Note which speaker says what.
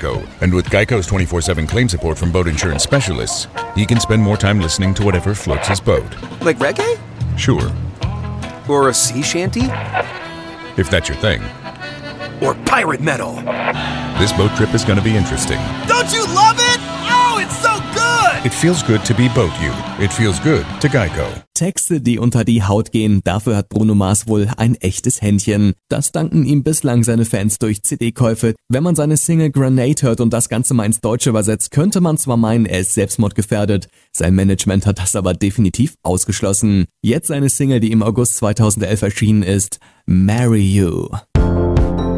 Speaker 1: Geico. And with Geico's 24/7 claim support from boat insurance specialists, he can spend more time listening to whatever floats his boat.
Speaker 2: Like reggae?
Speaker 1: Sure.
Speaker 2: Or a sea shanty?
Speaker 1: If that's your thing.
Speaker 2: Or pirate metal?
Speaker 1: This boat trip is going to be interesting.
Speaker 2: Don't you love it? Oh, it's so good!
Speaker 1: It feels good to be boat you. It feels good to Geico.
Speaker 3: Texte, die unter die Haut gehen, dafür hat Bruno Mars wohl ein echtes Händchen. Das danken ihm bislang seine Fans durch CD-Käufe. Wenn man seine Single Grenade hört und das Ganze mal ins Deutsche übersetzt, könnte man zwar meinen, er ist selbstmordgefährdet. Sein Management hat das aber definitiv ausgeschlossen. Jetzt seine Single, die im August 2011 erschienen ist, Marry You.